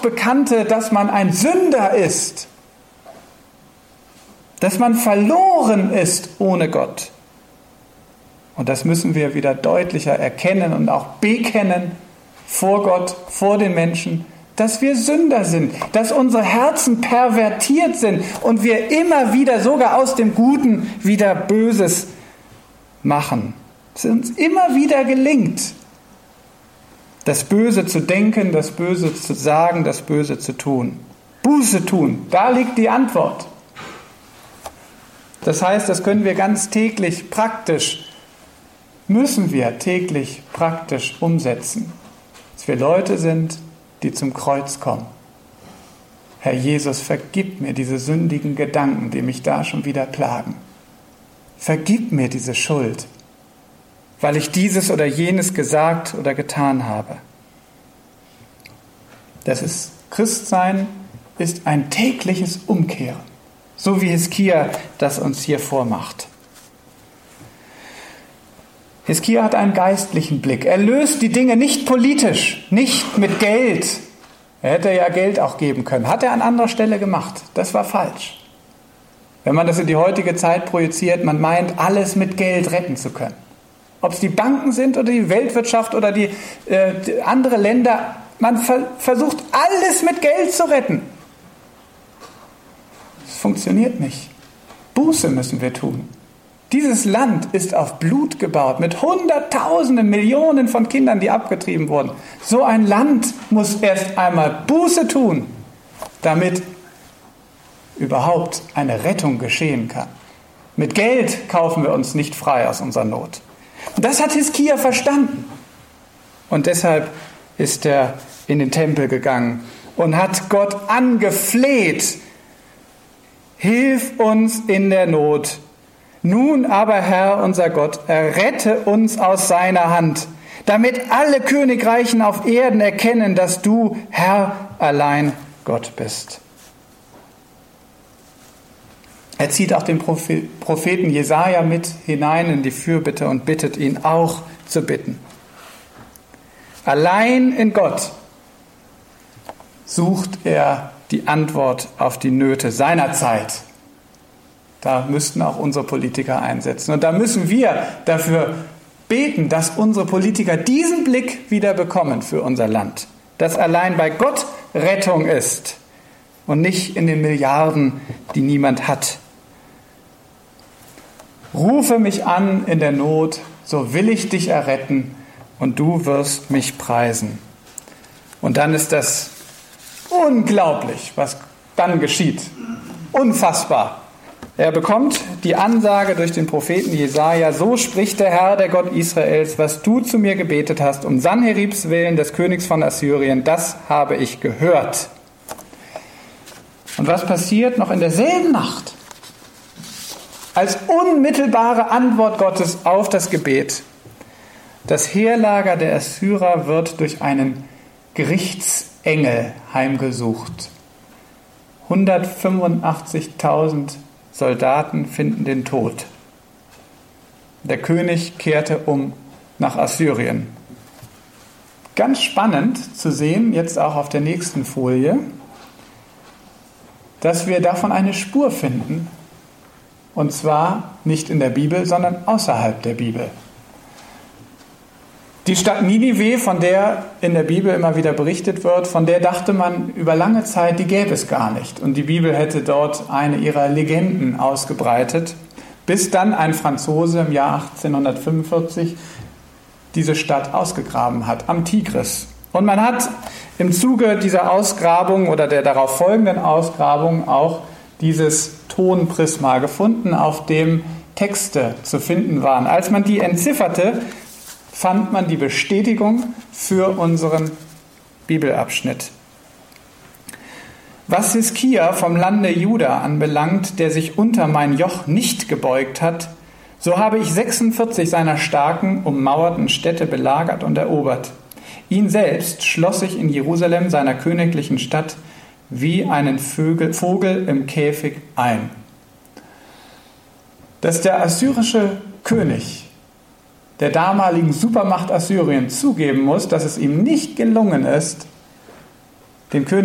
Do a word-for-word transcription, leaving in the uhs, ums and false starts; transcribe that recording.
bekannte, dass man ein Sünder ist, dass man verloren ist ohne Gott. Und das müssen wir wieder deutlicher erkennen und auch bekennen vor Gott, vor den Menschen, dass wir Sünder sind, dass unsere Herzen pervertiert sind und wir immer wieder sogar aus dem Guten wieder Böses machen. Es uns immer wieder gelingt, das Böse zu denken, das Böse zu sagen, das Böse zu tun. Buße tun, da liegt die Antwort. Das heißt, das können wir ganz täglich praktisch, müssen wir täglich praktisch umsetzen. Dass wir Leute sind, die zum Kreuz kommen. Herr Jesus, vergib mir diese sündigen Gedanken, die mich da schon wieder plagen. Vergib mir diese Schuld, weil ich dieses oder jenes gesagt oder getan habe. Das ist Christsein, ist ein tägliches Umkehren, so wie Hiskia das uns hier vormacht. Hiskia hat einen geistlichen Blick. Er löst die Dinge nicht politisch, nicht mit Geld. Er hätte ja Geld auch geben können. Hat er an anderer Stelle gemacht. Das war falsch. Wenn man das in die heutige Zeit projiziert, man meint, alles mit Geld retten zu können. Ob es die Banken sind oder die Weltwirtschaft oder die, äh, die andere Länder, man ver- versucht alles mit Geld zu retten. Es funktioniert nicht. Buße müssen wir tun. Dieses Land ist auf Blut gebaut, mit Hunderttausenden, Millionen von Kindern, die abgetrieben wurden. So ein Land muss erst einmal Buße tun, damit überhaupt eine Rettung geschehen kann. Mit Geld kaufen wir uns nicht frei aus unserer Not. Und das hat Hiskia verstanden. Und deshalb ist er in den Tempel gegangen und hat Gott angefleht: Hilf uns in der Not. Nun aber, Herr, unser Gott, errette uns aus seiner Hand, damit alle Königreichen auf Erden erkennen, dass du, Herr, allein Gott bist. Er zieht auch den Propheten Jesaja mit hinein in die Fürbitte und bittet ihn auch zu bitten. Allein in Gott sucht er die Antwort auf die Nöte seiner Zeit. Da müssten auch unsere Politiker einsetzen. Und da müssen wir dafür beten, dass unsere Politiker diesen Blick wieder bekommen für unser Land. Dass allein bei Gott Rettung ist und nicht in den Milliarden, die niemand hat. Rufe mich an in der Not, so will ich dich erretten und du wirst mich preisen. Und dann ist das unglaublich, was dann geschieht. Unfassbar. Er bekommt die Ansage durch den Propheten Jesaja: So spricht der Herr, der Gott Israels, was du zu mir gebetet hast, um Sanheribs willen, des Königs von Assyrien, das habe ich gehört. Und was passiert noch in derselben Nacht? Als unmittelbare Antwort Gottes auf das Gebet: Das Heerlager der Assyrer wird durch einen Gerichtsengel heimgesucht. hundertfünfundachtzigtausend Soldaten finden den Tod. Der König kehrte um nach Assyrien. Ganz spannend zu sehen, jetzt auch auf der nächsten Folie, dass wir davon eine Spur finden, und zwar nicht in der Bibel, sondern außerhalb der Bibel. Die Stadt Ninive, von der in der Bibel immer wieder berichtet wird, von der dachte man über lange Zeit, die gäbe es gar nicht. Und die Bibel hätte dort eine ihrer Legenden ausgebreitet, bis dann ein Franzose im Jahr achtzehnhundertfünfundvierzig diese Stadt ausgegraben hat, am Tigris. Und man hat im Zuge dieser Ausgrabung oder der darauf folgenden Ausgrabung auch dieses Tonprisma gefunden, auf dem Texte zu finden waren. Als man die entzifferte, fand man die Bestätigung für unseren Bibelabschnitt. Was Hiskia vom Lande Juda anbelangt, der sich unter mein Joch nicht gebeugt hat, so habe ich sechsundvierzig seiner starken, ummauerten Städte belagert und erobert. Ihn selbst schloss ich in Jerusalem, seiner königlichen Stadt, wie einen Vögel, Vogel im Käfig ein. Dass der assyrische König der damaligen Supermacht Assyrien zugeben muss, dass es ihm nicht gelungen ist, den König